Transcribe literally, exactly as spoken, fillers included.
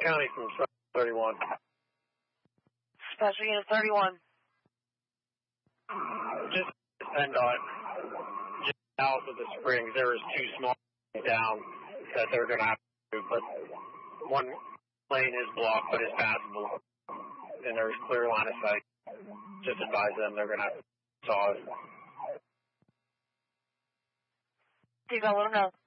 County from thirty-one. Special Unit thirty-one. Just PennDOT just out with the springs. There was two small down that they're going to have to do, but one lane is blocked, but it's passable, and there's clear line of sight. Just advise them they're going to have to saw it. You got let them know.